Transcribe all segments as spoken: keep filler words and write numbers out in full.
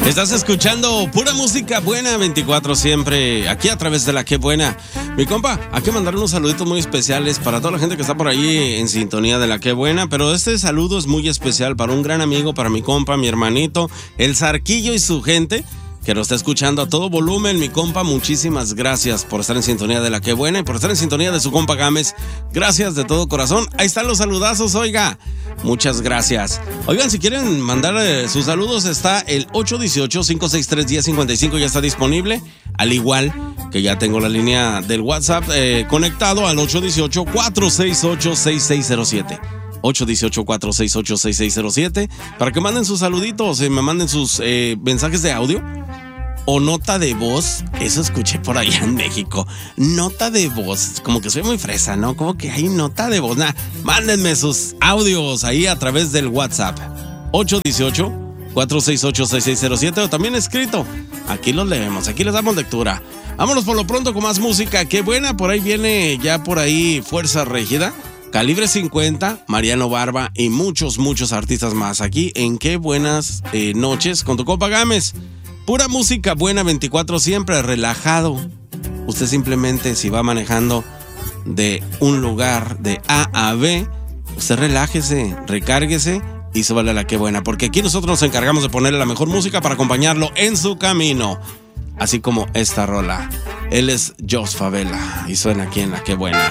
Estás escuchando pura música buena, veinticuatro siempre, aquí a través de La Qué Buena. Mi compa, hay que mandar unos saluditos muy especiales para toda la gente que está por ahí en sintonía de La Qué Buena, pero este saludo es muy especial para un gran amigo, para mi compa, mi hermanito, el Zarquillo y su gente, que lo está escuchando a todo volumen. Mi compa, muchísimas gracias por estar en sintonía de La Qué Buena y por estar en sintonía de su compa Gámez. Gracias de todo corazón. Ahí están los saludazos, oiga. Muchas gracias. Oigan, si quieren mandar eh, sus saludos, está el ocho uno ocho, cinco seis tres, uno cero cinco cinco, ya está disponible. Al igual que ya tengo la línea del WhatsApp eh, conectado al ocho uno ocho, cuatro seis ocho, seis seis cero siete. ocho uno ocho, cuatro seis ocho, seis seis cero siete para que manden sus saluditos y me manden sus eh, mensajes de audio o nota de voz. Eso escuché por allá en México. Nota de voz, como que soy muy fresa, ¿no? Como que hay nota de voz. Nah, mándenme sus audios ahí a través del WhatsApp ocho uno ocho, cuatro seis ocho, seis seis cero siete o también escrito. Aquí los leemos, aquí les damos lectura. Vámonos por lo pronto con más música. Qué buena, por ahí viene ya por ahí Fuerza Régida, Calibre cincuenta, Mariano Barba y muchos, muchos artistas más aquí en Qué Buenas eh, Noches con tu compa Gámez. Pura música buena, veinticuatro siempre, relajado. Usted simplemente, si va manejando de un lugar de A a B, usted relájese, recárguese y súbale a La Qué Buena, porque aquí nosotros nos encargamos de ponerle la mejor música para acompañarlo en su camino. Así como esta rola. Él es Jos Favela y suena aquí en La Qué Buena.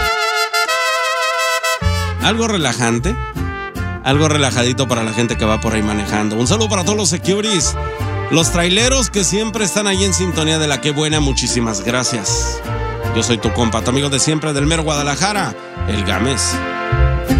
Algo relajante, algo relajadito para la gente que va por ahí manejando. Un saludo para todos los securities, los traileros que siempre están ahí en sintonía de La Qué Buena. Muchísimas gracias. Yo soy tu compa, tu amigo de siempre del mero Guadalajara, el Gámez.